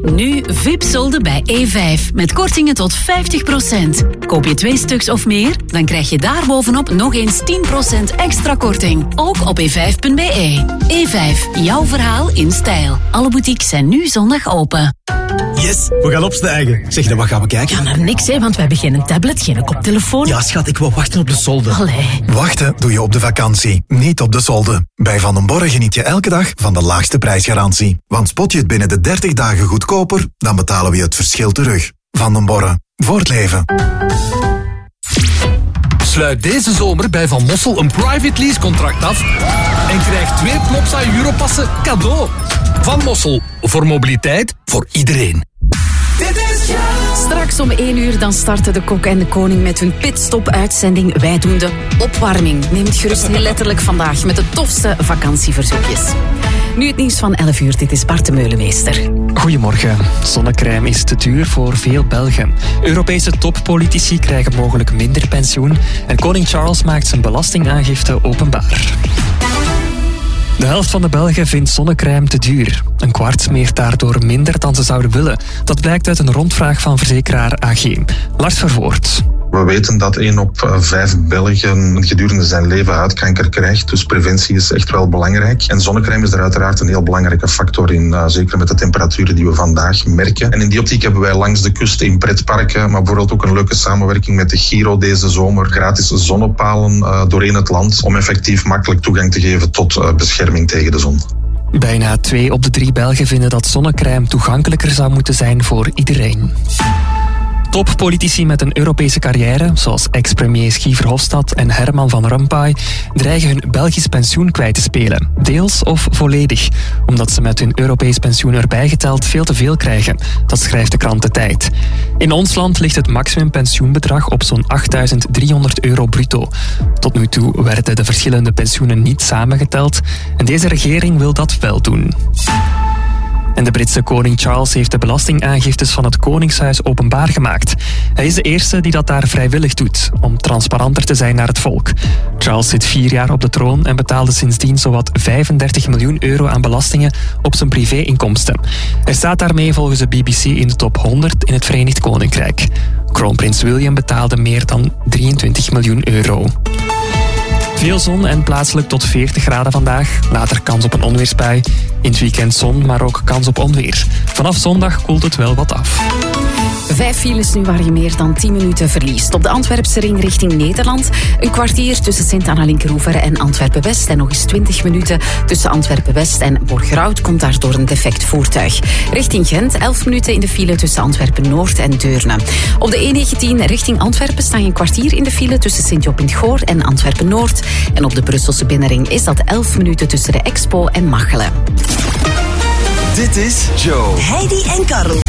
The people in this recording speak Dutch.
Nu VIP-solden bij E5 met kortingen tot 50%. Koop je 2 stuks of meer, dan krijg je daarbovenop nog eens 10% extra korting. Ook op e5.be. E5, jouw verhaal in stijl. Alle boutiques zijn nu zondag open. Yes, we gaan opstijgen. Zeg, dan wat gaan we kijken? Ja, naar niks, hè, want we hebben geen tablet, geen koptelefoon. Ja, schat, ik wil wachten op de solde. Allee. Wachten doe je op de vakantie, niet op de solde. Bij Van den Borre geniet je elke dag van de laagste prijsgarantie. Want spot je het binnen de 30 dagen goedkoper, dan betalen we je het verschil terug. Van den Borre, voor het leven. Sluit deze zomer bij Van Mossel een private lease contract af en krijg 2 Plopsa Europassen cadeau. Van Mossel, voor mobiliteit, voor iedereen. Straks om 1 uur dan starten de Kok en de Koning met hun pitstop-uitzending. Wij doen de opwarming. Neem het gerust heel letterlijk vandaag met de tofste vakantieverzoekjes. Nu het nieuws van 11 uur. Dit is Bart de Meulemeester. Goedemorgen. Zonnecrème is te duur voor veel Belgen. Europese toppolitici krijgen mogelijk minder pensioen en koning Charles maakt zijn belastingaangifte openbaar. De helft van de Belgen vindt zonnecrème te duur. Een kwart smeert daardoor minder dan ze zouden willen. Dat blijkt uit een rondvraag van verzekeraar AG. Lars Vervoort. We weten dat 1 op 5 Belgen gedurende zijn leven huidkanker krijgt. Dus preventie is echt wel belangrijk. En zonnecrème is er uiteraard een heel belangrijke factor in. Zeker met de temperaturen die we vandaag merken. En in die optiek hebben wij langs de kust in pretparken, maar bijvoorbeeld ook een leuke samenwerking met de Giro deze zomer. Gratis zonnepalen doorheen het land om effectief makkelijk toegang te geven tot bescherming tegen de zon. Bijna 2 op de 3 Belgen vinden dat zonnecrème toegankelijker zou moeten zijn voor iedereen. Toppolitici met een Europese carrière, zoals ex-premiers Guy Verhofstadt en Herman van Rompuy, dreigen hun Belgisch pensioen kwijt te spelen. Deels of volledig, omdat ze met hun Europees pensioen erbij geteld veel te veel krijgen. Dat schrijft de krant De Tijd. In ons land ligt het maximumpensioenbedrag op zo'n €8.300 bruto. Tot nu toe werden de verschillende pensioenen niet samengeteld en deze regering wil dat wel doen. En de Britse koning Charles heeft de belastingaangiftes van het Koningshuis openbaar gemaakt. Hij is de eerste die dat daar vrijwillig doet, om transparanter te zijn naar het volk. Charles zit 4 jaar op de troon en betaalde sindsdien zowat €35 miljoen aan belastingen op zijn privé-inkomsten. Hij staat daarmee volgens de BBC in de top 100 in het Verenigd Koninkrijk. Kroonprins William betaalde meer dan €23 miljoen. Veel zon en plaatselijk tot 40 graden vandaag. Later kans op een onweersbui. In het weekend zon, maar ook kans op onweer. Vanaf zondag koelt het wel wat af. 5 files nu waar je meer dan 10 minuten verliest. Op de Antwerpse ring richting Nederland. Een kwartier tussen Sint-Anna-Linkeroever en Antwerpen-West. En nog eens 20 minuten tussen Antwerpen-West en Borgerhout komt daardoor een defect voertuig. Richting Gent 11 minuten in de file tussen Antwerpen-Noord en Deurne. Op de E19 richting Antwerpen sta je een kwartier in de file tussen Sint-Job in het Goor en Antwerpen-Noord. En op de Brusselse binnenring is dat 11 minuten tussen de Expo en Machelen. Dit is Joe, Heidi en Karel.